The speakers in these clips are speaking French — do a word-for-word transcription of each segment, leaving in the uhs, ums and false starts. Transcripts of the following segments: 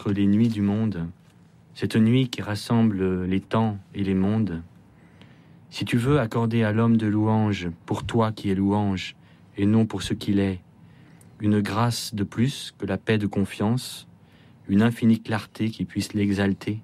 entre les nuits du monde, cette nuit qui rassemble les temps et les mondes. Si tu veux accorder à l'homme de louange, pour toi qui es louange, et non pour ce qu'il est, une grâce de plus que la paix de confiance, une infinie clarté qui puisse l'exalter.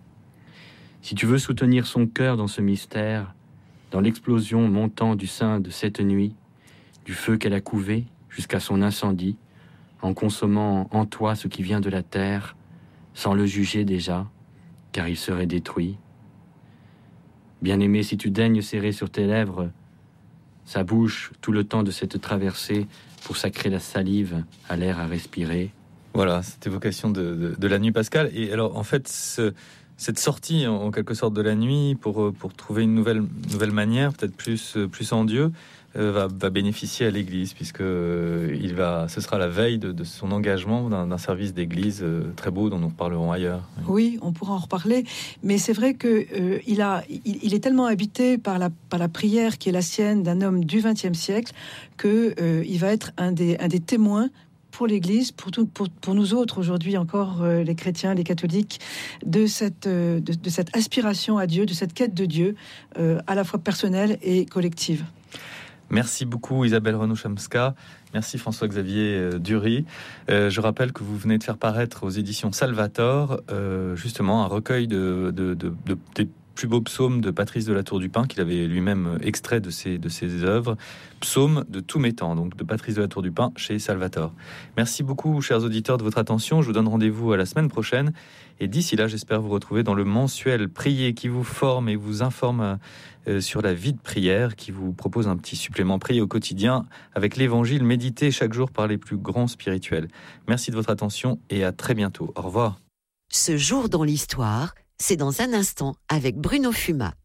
Si tu veux soutenir son cœur dans ce mystère, dans l'explosion montant du sein de cette nuit, du feu qu'elle a couvé jusqu'à son incendie, en consommant en toi ce qui vient de la terre, sans le juger déjà, car il serait détruit. Bien-aimé, si tu daignes serrer sur tes lèvres sa bouche tout le temps de cette traversée pour sacrer la salive à l'air à respirer. Voilà, cette évocation de, de, de la nuit pascale. Et alors, en fait, ce, cette sortie, en, en quelque sorte, de la nuit pour, pour trouver une nouvelle, nouvelle manière, peut-être plus, plus en Dieu, euh, va, va bénéficier à l'Église, puisque euh, il va, ce sera la veille de, de son engagement d'un, d'un service d'Église euh, très beau dont nous reparlerons ailleurs. Oui, on pourra en reparler, mais c'est vrai que euh, il a, il, il est tellement habité par la, par la prière qui est la sienne d'un homme du vingtième siècle que euh, il va être un des, un des témoins pour l'Église, pour, tout, pour, pour nous autres aujourd'hui encore, euh, les chrétiens, les catholiques, de cette, euh, de, de cette aspiration à Dieu, de cette quête de Dieu, euh, à la fois personnelle et collective. Merci beaucoup Isabelle Renaud-Chamska, merci François-Xavier euh, Dury. Euh, je rappelle que vous venez de faire paraître aux éditions Salvator euh, justement un recueil de, de, de, de, des plus beaux psaumes de Patrice de la Tour du Pin, qu'il avait lui-même extrait de ses, de ses œuvres, psaumes de tous mes temps, donc de Patrice de la Tour du Pin chez Salvator. Merci beaucoup chers auditeurs de votre attention, je vous donne rendez-vous à la semaine prochaine, et d'ici là j'espère vous retrouver dans le mensuel Prier qui vous forme et vous informe euh, sur la vie de prière, qui vous propose un petit supplément Prier au quotidien avec l'évangile médité chaque jour par les plus grands spirituels. Merci de votre attention et à très bientôt. Au revoir. Ce jour dans l'histoire, c'est dans un instant avec Bruno Fuma.